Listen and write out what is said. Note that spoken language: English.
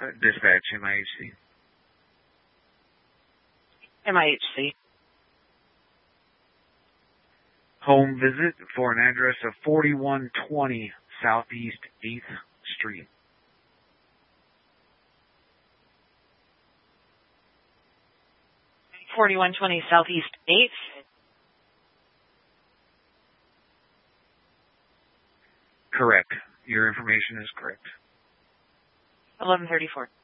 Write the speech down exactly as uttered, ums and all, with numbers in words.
Uh, dispatch, M I H C. M I H C. Home visit for an address of forty-one twenty Southeast eighth Street. forty-one twenty Southeast eighth? Correct. Your information is correct. eleven thirty-four.